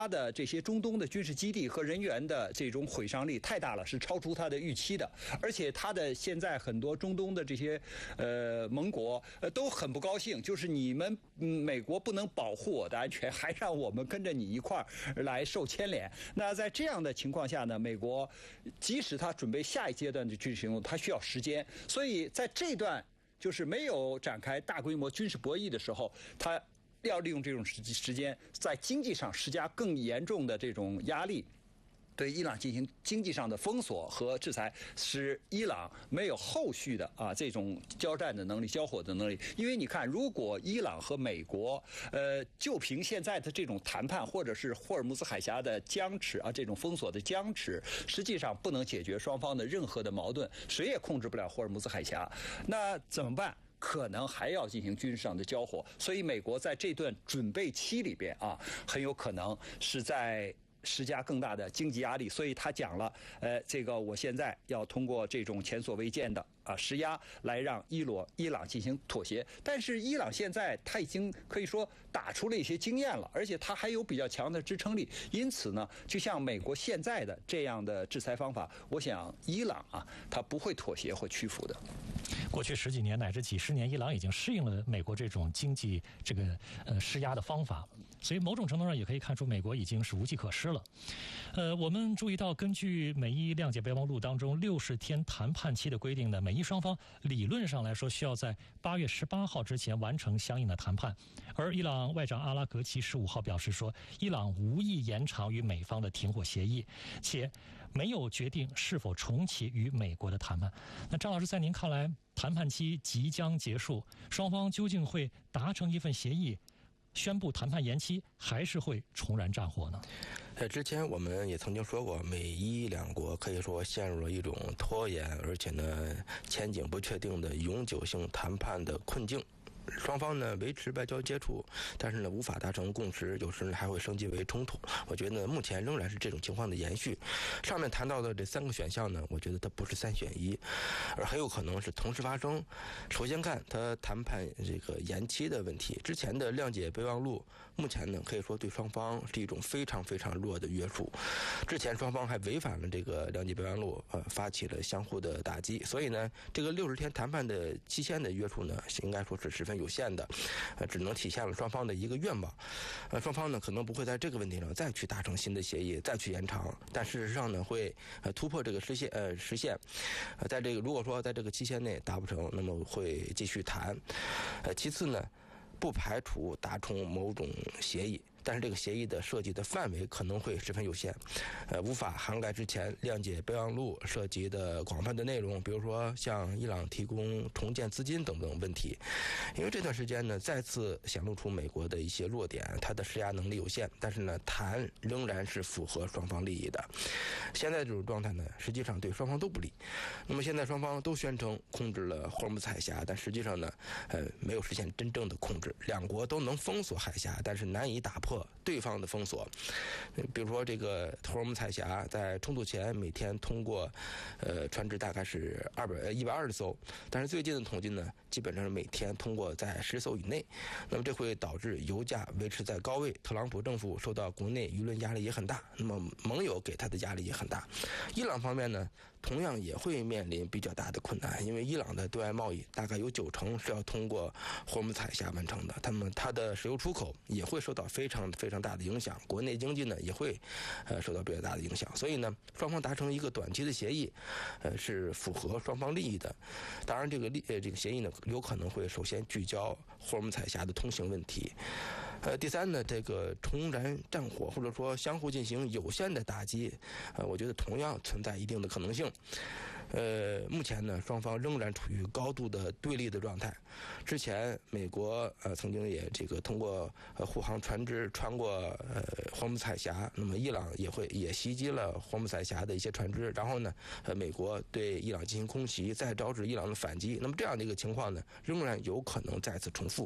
他的这些中东的军事基地和人员的这种毁伤力太大了，是超出他的预期的。而且他的现在很多中东的这些盟国都很不高兴，就是你们美国不能保护我的安全，还让我们跟着你一块儿来受牵连。那在这样的情况下呢，美国即使他准备下一阶段的军事行动，他需要时间，所以在这段就是没有展开大规模军事博弈的时候，他要利用这种时间，在经济上施加更严重的这种压力，对伊朗进行经济上的封锁和制裁，使伊朗没有后续的这种交战的能力、交火的能力。因为你看，如果伊朗和美国就凭现在的这种谈判，或者是霍尔木兹海峡的僵持这种封锁的僵持，实际上不能解决双方的任何的矛盾，谁也控制不了霍尔木兹海峡，那怎么办？可能还要进行军事上的交火，所以美国在这段准备期里边很有可能是在施加更大的经济压力。所以他讲了，这个我现在要通过这种前所未见的施压来让伊朗进行妥协。但是伊朗现在他已经可以说打出了一些经验了，而且他还有比较强的支撑力。因此呢，就像美国现在的这样的制裁方法，我想伊朗他不会妥协或屈服的。 过去10几年乃至几十年，伊朗已经适应了美国这种经济施压的方法，所以某种程度上也可以看出美国已经是无计可施了。我们注意到，根据美伊谅解备忘录当中60天谈判期的规定呢，美伊双方理论上来说需要在8月18号之前完成相应的谈判。而伊朗外长阿拉格齐15号表示说，伊朗无意延长与美方的停火协议，且没有决定是否重启与美国的谈判。那张老师，在您看来，谈判期即将结束，双方究竟会达成一份协议，宣布谈判延期，还是会重燃战火呢？ 之前我们也曾经说过，美伊两国可以说陷入了一种拖延，而且呢前景不确定的永久性谈判的困境。双方呢维持外交接触，但是呢无法达成共识，有时呢还会升级为冲突。我觉得目前仍然是这种情况的延续。上面谈到的这3个选项呢，我觉得它不是3选1，而很有可能是同时发生。首先看它谈判这个延期的问题，之前的谅解备忘录目前呢可以说对双方是一种非常非常弱的约束。之前双方还违反了这个谅解备忘录，发起了相互的打击，所以呢这个60天谈判的期限的约束呢，应该说是十分有限的，只能体现了双方的一个愿望。双方呢可能不会在这个问题上再去达成新的协议，再去延长，但事实上呢会突破这个实现。在这个如果说在这个期限内达不成，那么会继续谈。其次呢，不排除达成某种协议，但是这个协议的涉及的范围可能会十分有限，无法涵盖之前谅解备忘录涉及的广泛的内容，比如说向伊朗提供重建资金等等问题。因为这段时间呢，再次显露出美国的一些弱点，它的施压能力有限，但是呢，谈仍然是符合双方利益的。现在这种状态呢，实际上对双方都不利。那么现在双方都宣称控制了霍尔木兹海峡，但实际上呢，没有实现真正的控制。两国都能封锁海峡，但是难以打破对方的封锁。比如说这个霍尔木兹海峡在冲突前每天通过船只大概是120艘，但是最近的统计呢，基本上是每天通过在10艘以内。那么这会导致油价维持在高位，特朗普政府受到国内舆论压力也很大，那么盟友给他的压力也很大。伊朗方面呢，同样也会面临比较大的困难，因为伊朗的对外贸易大概有90%是要通过霍尔木兹海峡完成的，它的石油出口也会受到非常非常大的影响，国内经济呢也会受到比较大的影响。所以呢，双方达成一个短期的协议，是符合双方利益的。当然这个协议呢，有可能会首先聚焦霍尔木兹海峡的通行问题。第三呢，这个重燃战火或者说相互进行有限的打击，我觉得同样存在一定的可能性。目前呢，双方仍然处于高度的对立的状态。之前美国曾经也这个通过护航船只穿过霍尔木兹海峡，那么伊朗也袭击了霍尔木兹海峡的一些船只，然后呢，美国对伊朗进行空袭，再招致伊朗的反击。那么这样的一个情况呢，仍然有可能再次重复。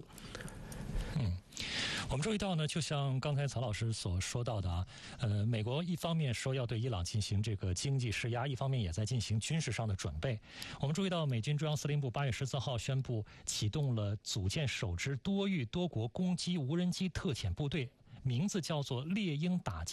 我们注意到呢，就像刚才曹老师所说到的美国一方面说要对伊朗进行这个经济施压，一方面也在进行军事上的准备。我们注意到美军中央司令部8月14号宣布启动了组建首支多域多国攻击无人机特遣部队，名字叫做猎鹰打击